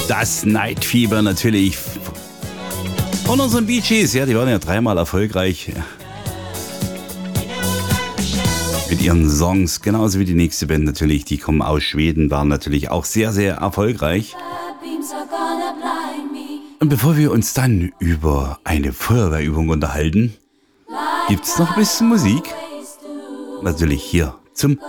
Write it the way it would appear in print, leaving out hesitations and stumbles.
Das Night Fever natürlich. Von unseren Bee Gees, ja, die waren ja dreimal erfolgreich. Mit ihren Songs, genauso wie die nächste Band natürlich, die kommen aus Schweden, waren natürlich auch sehr, sehr erfolgreich. Und bevor wir uns dann über eine Feuerwehrübung unterhalten, gibt's noch ein bisschen Musik. Natürlich hier zum